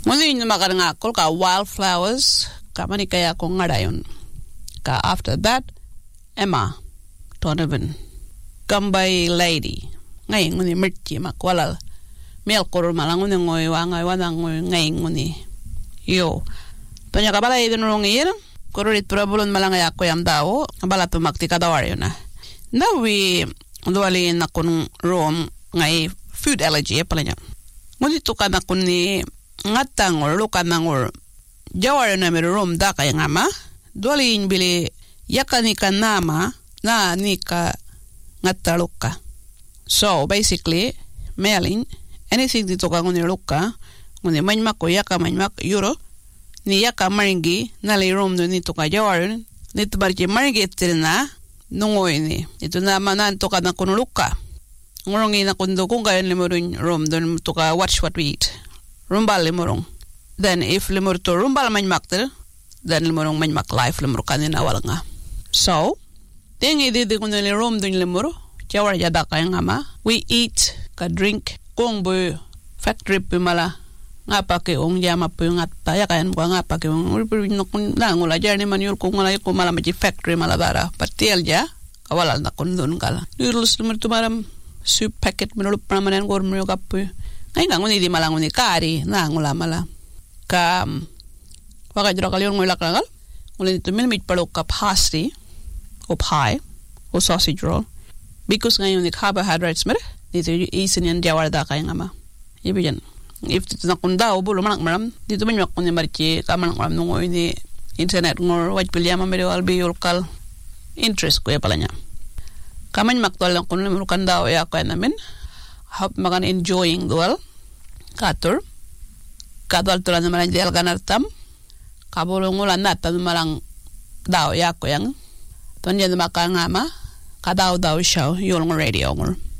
Nguni yung makarangakol ka wildflowers, kamani kaya ko ngarayon. Ka after that, Emma Donovan, Gambay Lady. Ngayon nguni mirti makwalal. Mel koror malang nguni ngoy wangay wanang ngoy ngayon nguni. Yo. Tonya kabala idin rongir, koror itprabulon malang ayako yam dao, kabala tumakti kadawar yun na. Nawi duwali na kun rom ngay food allergy pala niya. Nguni tuka na kun ni ngatangor lukanangor jawar na mer rom da kay ngama duwali bili yakanika nama na nika ngataluka. So basically mailing anything dito ka nguni luka nguni manmak ko yaka manmak euro ni yaka maringi na le rom do nito ka jawar nito barki maringi tirna nungoy ni ito na manan to ka na kunuluka ngorong ina kundo kung gayon limurun rom don to ka watch what we eat rumbal limurong then if limur to rumbal manmak ter then limurong manmak life limur kanina wala nga so tingi di kundo ni rom don limuro jawar jada kay ngama we eat ka drink kung bu factory pimala ngapa ke ong jama pu ngata ya kan ko ngapa ke ong no kun na ngula jarni manur ko ngala ko mala maji factory mala dara patil ja kawala na kun don kala noodles numero tumaram soup packet menulu pramanen gor myo kapu ay ngoni di malangoni kari na ngula mala ka waka jura kali ngula kangal ngulin to milmit palok ka pasty o pie o sausage roll because ngayon ni carbohydrates mer dito isin yan jawar da kay ngama ibijan if it's not kunda obulo manak maram dito man yak kunya marchi kaman maram nungo ini internet ngor waj pilyama mere wal bi yulkal interest ko ya palanya kaman maktol lang kun lu kanda ya ko namin hope magan enjoying dual katur kadwal tulan maran del ganartam kabolo ngula nata marang daw ya ko yang tonje makanga ma kadaw daw show yul radio ngor